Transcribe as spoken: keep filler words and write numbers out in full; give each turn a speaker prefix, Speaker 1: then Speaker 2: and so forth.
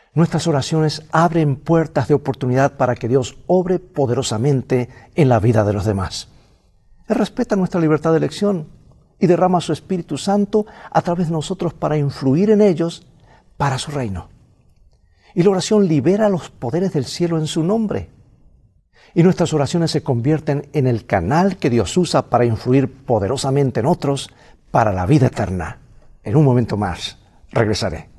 Speaker 1: Nuestras oraciones abren puertas de oportunidad para que Dios obre poderosamente en la vida de los demás. Él respeta nuestra libertad de elección y derrama su Espíritu Santo a través de nosotros para influir en ellos para su reino. Y la oración libera los poderes del cielo en su nombre. Y nuestras oraciones se convierten en el canal que Dios usa para influir poderosamente en otros para la vida eterna. En un momento más regresaré.